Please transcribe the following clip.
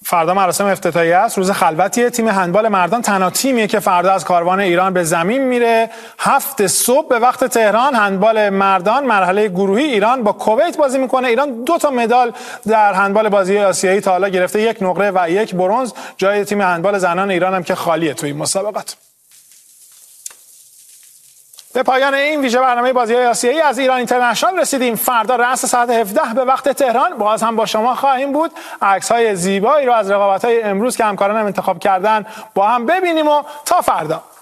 فردا مراسم افتتاحیه است، روز خلوتیه. تیم هندبال مردان تنها تیمیه که فردا از کاروان ایران به زمین میره. 7 صبح به وقت تهران هندبال مردان مرحله گروهی ایران با کویت بازی میکنه. ایران 2 تا مدال در هندبال بازی آسیایی تا حالا گرفته، 1 نقره و 1 برنز. جای تیم هندبال زنان ایران هم که خالیه توی این مسابقات. به پایان این ویژه برنامه بازی‌های آسیایی از ایران اینترنشنال رسیدیم. فردا رأس ساعت 17 به وقت تهران باز هم با شما خواهیم بود. عکس‌های زیبایی رو از رقابت‌های امروز که همکارانم انتخاب کردن با هم ببینیم و تا فردا.